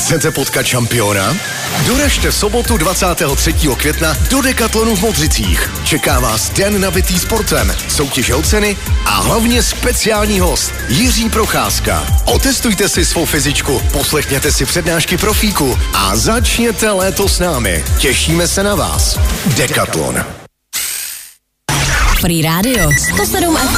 Chcete potkat šampiona? Doražte v sobotu 23. května do Decathlonu v Modřicích. Čeká vás den nabitý sportem, soutěže o ceny a hlavně speciální host Jiří Procházka. Otestujte si svou fyzičku, poslechněte si přednášky profíku a začněte léto s námi. Těšíme se na vás. Decathlon. Free Radio 107